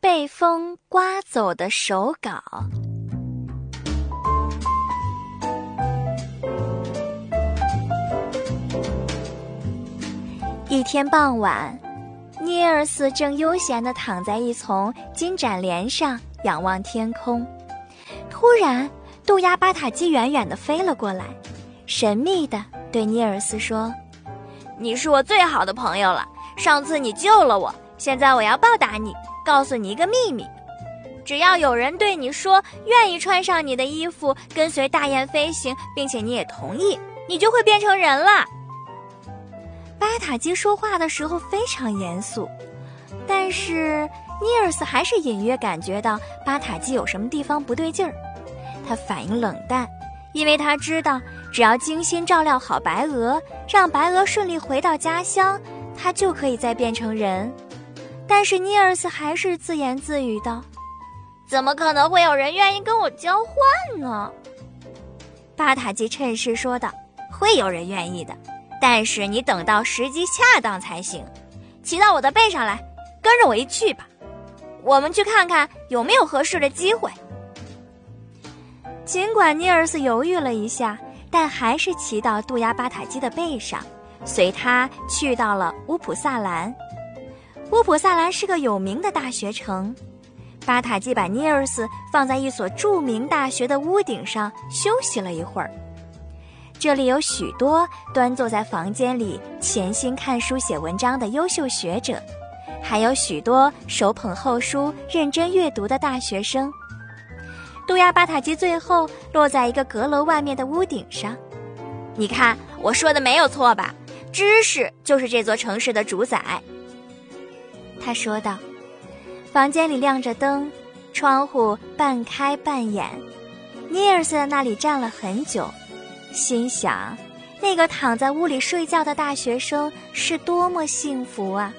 被风刮走的手稿。一天傍晚，尼尔斯正悠闲地躺在一丛金盏莲上仰望天空。突然，杜鸦巴塔基远远地飞了过来，神秘地对尼尔斯说：“ 你是我最好的朋友了，上次你救了我，现在我要报答你，告诉你一个秘密。只要有人对你说愿意穿上你的衣服跟随大雁飞行，并且你也同意，你就会变成人了。” 巴塔基说话的时候非常严肃，但是尼尔斯还是隐约感觉到巴塔基有什么地方不对劲儿。他反应冷淡，因为他知道只要精心照料好白鹅，让白鹅顺利回到家乡，他就可以再变成人。但是尼尔斯还是自言自语道：“ 怎么可能会有人愿意跟我交换呢？” 巴塔基趁势说道：“ 会有人愿意的，但是你等到时机恰当才行。骑到我的背上来，跟着我一去吧，我们去看看有没有合适的机会。” 尽管尼尔斯犹豫了一下，但还是骑到杜鸦巴塔基的背上，随他去到了乌普萨兰。乌普萨兰是个有名的大学城，巴塔基把尼尔斯放在一所著名大学的屋顶上休息了一会儿。这里有许多端坐在房间里潜心看书写文章的优秀学者，还有许多手捧厚书认真阅读的大学生。杜鸦巴塔基最后落在一个阁楼外面的屋顶上。 你看，我说的没有错吧？知识就是这座城市的主宰， 他说道。房间里亮着灯，窗户半开半掩。尼尔斯在那里站了很久，心想，那个躺在屋里睡觉的大学生是多么幸福啊！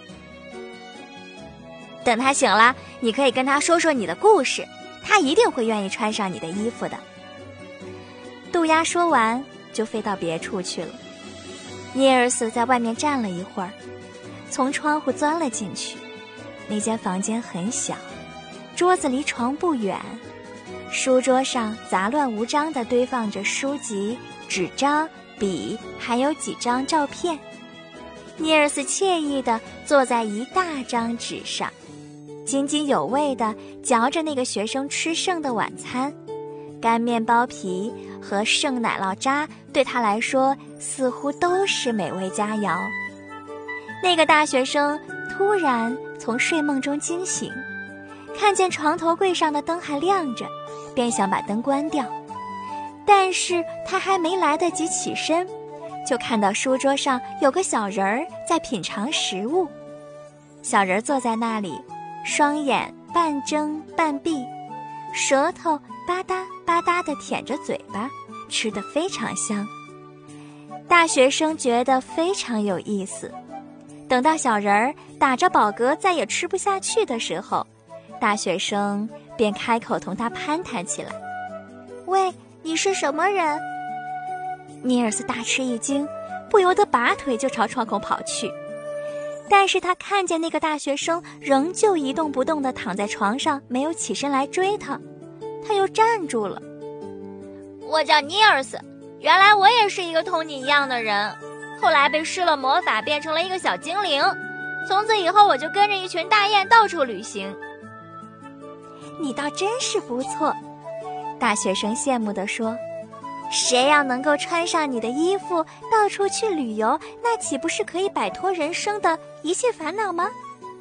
等他醒了，你可以跟他说说你的故事，他一定会愿意穿上你的衣服的。 杜鸦说完就飞到别处去了。尼尔斯在外面站了一会儿，从窗户钻了进去。那间房间很小，桌子离床不远，书桌上杂乱无章地堆放着书籍、纸张、笔，还有几张照片。尼尔斯惬意地坐在一大张纸上，津津有味地嚼着那个学生吃剩的晚餐，干面包皮和剩奶酪渣对他来说似乎都是美味佳肴。那个大学生突然从睡梦中惊醒，看见床头柜上的灯还亮着，便想把灯关掉。但是他还没来得及起身，就看到书桌上有个小人儿在品尝食物。小人坐在那里，双眼半睁半闭，舌头吧嗒吧嗒地舔着嘴巴，吃得非常香。大学生觉得非常有意思。等到小人儿打着饱嗝再也吃不下去的时候，大学生便开口同他攀谈起来。 喂，你是什么人？ 尼尔斯大吃一惊，不由得拔腿就朝窗口跑去。但是他看见那个大学生仍旧一动不动地躺在床上，没有起身来追他，他又站住了。 我叫尼尔斯，原来我也是一个同你一样的人，后来被施了魔法变成了一个小精灵，从此以后我就跟着一群大雁到处旅行。 你倒真是不错，大学生羡慕地说，谁要能够穿上你的衣服到处去旅游，那岂不是可以摆脱人生的一切烦恼吗？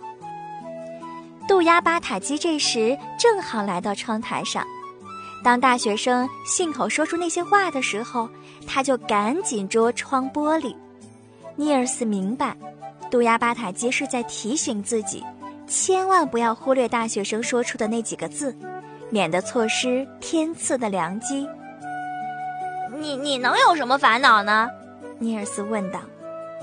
杜鸦巴塔基这时正好来到窗台上，当大学生信口说出那些话的时候，他就赶紧捉窗玻璃。尼尔斯明白，杜鸦巴塔基是在提醒自己，千万不要忽略大学生说出的那几个字，免得错失天赐的良机。 你能有什么烦恼呢？ 尼尔斯问道。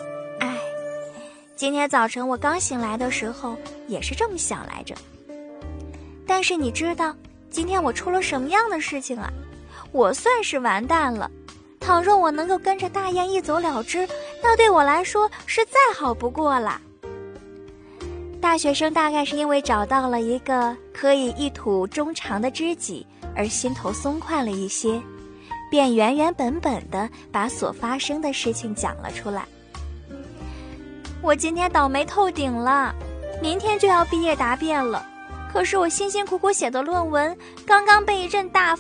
今天早晨我刚醒来的时候也是这么想来着。但是你知道今天我出了什么样的事情啊？我算是完蛋了。倘若我能够跟着大雁一走了之，那对我来说是再好不过了。 大学生大概是因为找到了一个可以一吐衷肠的知己而心头松快了一些，便原原本本地把所发生的事情讲了出来。 我今天倒霉透顶了，明天就要毕业答辩了，可是我辛辛苦苦写的论文刚刚被一阵大